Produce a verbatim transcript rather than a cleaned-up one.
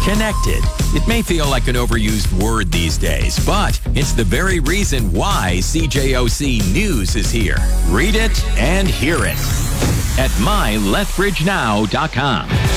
connected. It may feel like an overused word these days, but it's the very reason why C J O C News is here. Read it and hear it at my lethbridge now dot com.